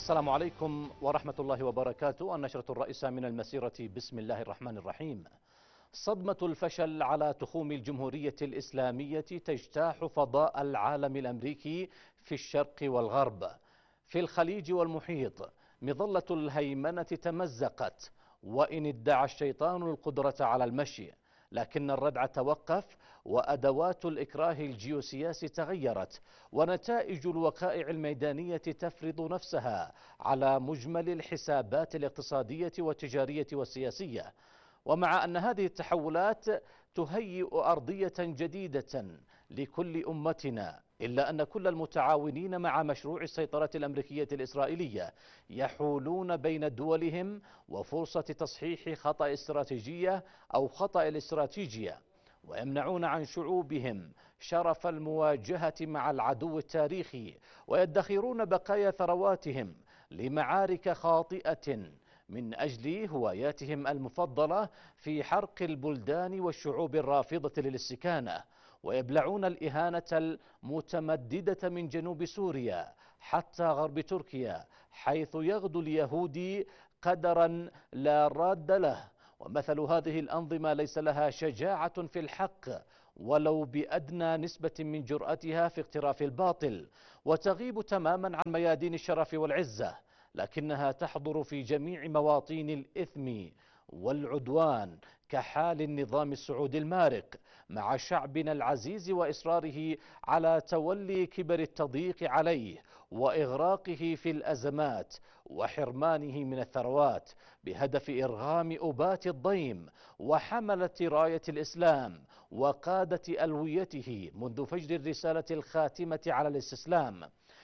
السلام عليكم ورحمة الله وبركاته. النشرة الرئيسة من المسيرة. بسم الله الرحمن الرحيم. صدمة الفشل على تخوم الجمهورية الإسلامية تجتاح فضاء العالم الأمريكي في الشرق والغرب. في الخليج والمحيط مظلة الهيمنة تمزقت، وإن ادعى الشيطان القدرة على المشي، لكن الردع توقف، وأدوات الإكراه الجيوسياسي تغيرت، ونتائج الوقائع الميدانية تفرض نفسها على مجمل الحسابات الاقتصادية والتجارية والسياسية. ومع أن هذه التحولات تهيئ أرضية جديدة لكل أمتنا، إلا أن كل المتعاونين مع مشروع السيطرة الأمريكية الإسرائيلية يحولون بين دولهم وفرصة تصحيح خطأ استراتيجية أو خطأ الاستراتيجية، ويمنعون عن شعوبهم شرف المواجهة مع العدو التاريخي، ويدخرون بقايا ثرواتهم لمعارك خاطئة من أجل هواياتهم المفضلة في حرق البلدان والشعوب الرافضة للاستكانة، ويبلعون الإهانة المتمددة من جنوب سوريا حتى غرب تركيا، حيث يغدو اليهودي قدرا لا راد له. ومثل هذه الأنظمة ليس لها شجاعة في الحق ولو بأدنى نسبة من جرأتها في اقتراف الباطل، وتغيب تماما عن ميادين الشرف والعزة، لكنها تحضر في جميع مواطين الإثم والعدوان كحال النظام السعودي المارق مع شعبنا العزيز، وإصراره على تولي كبر التضييق عليه وإغراقه في الأزمات وحرمانه من الثروات، بهدف إرغام أبات الضيم وحملة راية الإسلام وقادة ألويته منذ فجر الرسالة الخاتمة على الاستسلام.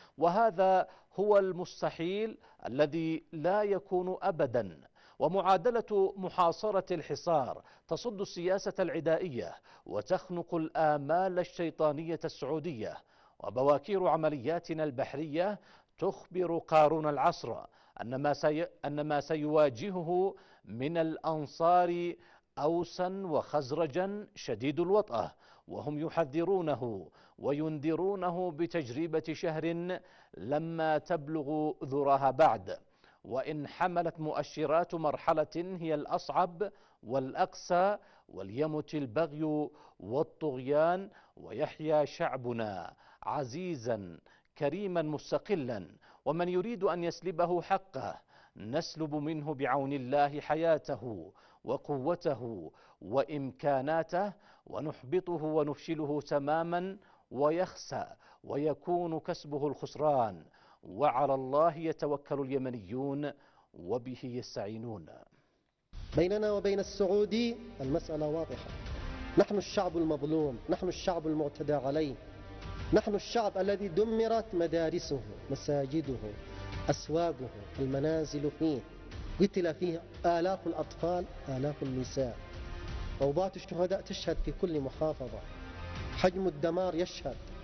وهذا هو المستحيل الذي لا يكون أبدا. ومعادلة محاصرة الحصار تصد السياسة العدائية وتخنق الآمال الشيطانية السعودية. وبواكير عملياتنا البحرية تخبر قارون العصر أن ما سيواجهه من الأنصار أوسا وخزرجا شديد الوطأة، وهم يحذرونه وينذرونه بتجربة شهر لما تبلغ ذراها بعد، وإن حملت مؤشرات مرحلة هي الأصعب والأقسى، وليمت البغي والطغيان، ويحيا شعبنا عزيزا كريما مستقلا. ومن يريد أن يسلبه حقه نسلب منه بعون الله حياته وقوته وإمكاناته، ونحبطه ونفشله تماما، ويخسى ويكون كسبه الخسران. وعلى الله يتوكل اليمنيون وبه يستعينون. بيننا وبين السعودي المسألة واضحة، نحن الشعب المظلوم، نحن الشعب المعتدى عليه، نحن الشعب الذي دمرت مدارسه، مساجده، أسواقه، المنازل فيه، قتل فيه آلاف الأطفال، آلاف النساء، روضات الشهداء تشهد في كل محافظة، حجم الدمار يشهد.